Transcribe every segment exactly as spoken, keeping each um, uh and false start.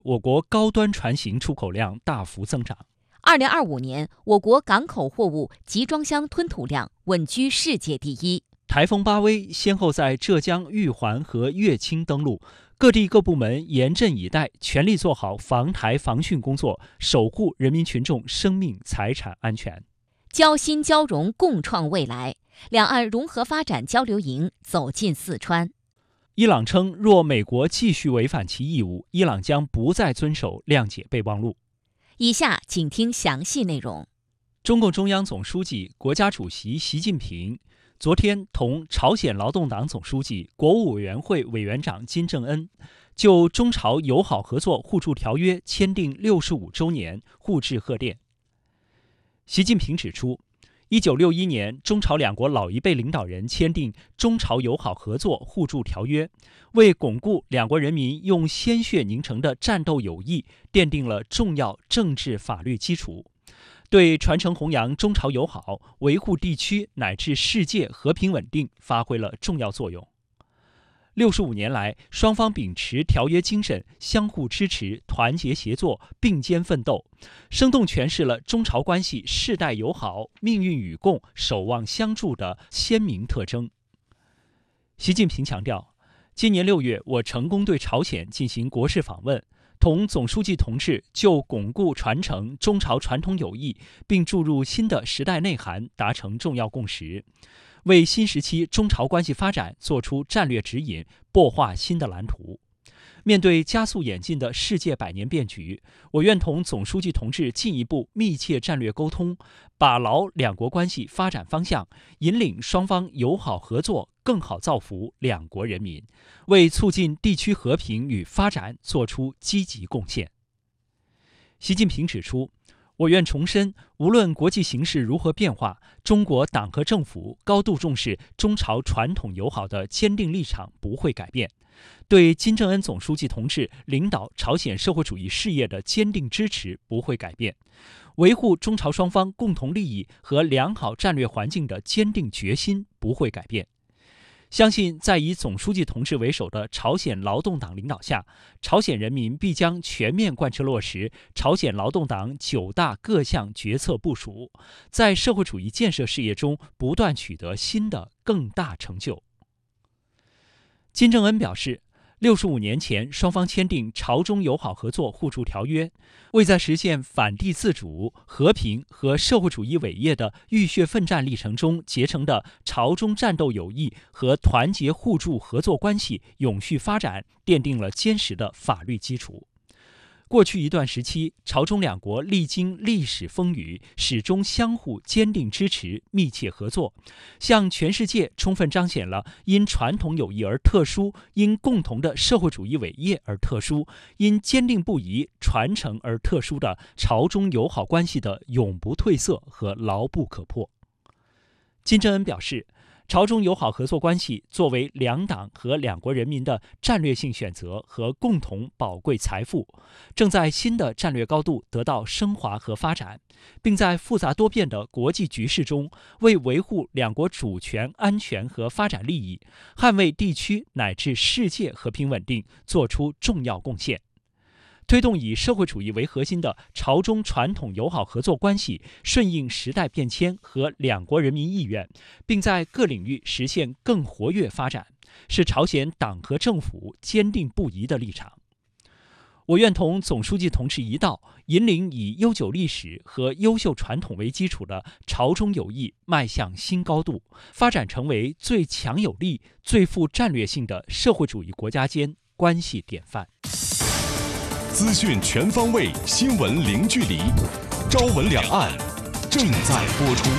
我国高端船型出口量大幅增长。 二零二五年，我国港口货物集装箱吞吐量稳居世界第一。 台风巴威先后在浙江玉环和乐清登陆，各地各部门严阵以待，全力做好防台防汛工作，守护人民群众生命财产安全。 交心交融，共创未来。两岸融合发展交流营走进四川。 伊朗称，若美国继续违反其义务，伊朗将不再遵守谅解备忘录。 以下请听详细内容。 中共中央总书记、国家主席习近平昨天同朝鲜劳动党总书记、国务委员会委员长金正恩就中朝友好合作互助条约签订六十五周年互致贺电。习近平指出，一九六一年，中朝两国老一辈领导人签订中朝友好合作互助条约，为巩固两国人民用鲜血凝成的战斗友谊奠定了重要政治法律基础，对传承弘扬中朝友好、维护地区乃至世界和平稳定发挥了重要作用。六十五年来，双方秉持条约精神，相互支持、团结协作、并肩奋斗，生动诠释了中朝关系世代友好、命运与共、守望相助的鲜明特征。习近平强调，今年六月，我成功对朝鲜进行国事访问，同总书记同志就巩固传承中朝传统友谊并注入新的时代内涵达成重要共识，为新时期中朝关系发展作出战略指引，擘画新的蓝图。面对加速演进的世界百年变局，我愿同总书记同志进一步密切战略沟通，把牢两国关系发展方向，引领双方友好合作，更好造福两国人民，为促进地区和平与发展作出积极贡献。习近平指出，我愿重申，无论国际形势如何变化，中国党和政府高度重视中朝传统友好的坚定立场不会改变，对金正恩总书记同志领导朝鲜社会主义事业的坚定支持不会改变，维护中朝双方共同利益和良好战略环境的坚定决心不会改变。相信在以总书记同志为首的朝鲜劳动党领导下，朝鲜人民必将全面贯彻落实朝鲜劳动党九大各项决策部署，在社会主义建设事业中不断取得新的更大成就。金正恩表示，六十五年前，双方签订朝中友好合作互助条约，为在实现反帝自主、和平和社会主义伟业的浴血奋战历程中结成的朝中战斗友谊和团结互助合作关系永续发展奠定了坚实的法律基础。过去一段时期，朝中两国历经历史风雨，始终相互坚定支持、密切合作，向全世界充分彰显了因传统友谊而特殊、因共同的社会主义伟业而特殊、因坚定不移传承而特殊的朝中友好关系的永不褪色和牢不可破。金正恩表示，朝中友好合作关系作为两党和两国人民的战略性选择和共同宝贵财富，正在新的战略高度得到升华和发展，并在复杂多变的国际局势中，为维护两国主权、安全和发展利益，捍卫地区乃至世界和平稳定作出重要贡献。推动以社会主义为核心的朝中传统友好合作关系顺应时代变迁和两国人民意愿，并在各领域实现更活跃发展，是朝鲜党和政府坚定不移的立场。我愿同总书记同志一道，引领以悠久历史和优秀传统为基础的朝中友谊迈向新高度，发展成为最强有力、最富战略性的社会主义国家间关系典范。 资讯全方位，新闻零距离。朝闻两岸正在播出。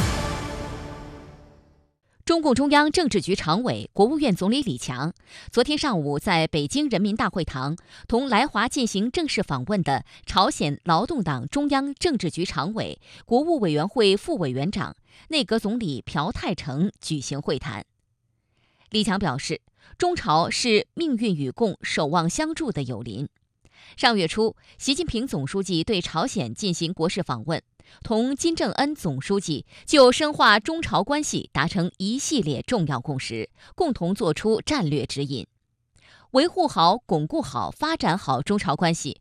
中共中央政治局常委、国务院总理李强昨天上午在北京人民大会堂同来华进行正式访问的朝鲜劳动党中央政治局常委、国务委员会副委员长、内阁总理朴泰成举行会谈。李强表示，中朝是命运与共、守望相助的友邻。上月初，习近平总书记对朝鲜进行国事访问，同金正恩总书记就深化中朝关系达成一系列重要共识，共同作出战略指引。 维护好、巩固好、发展好中朝关系，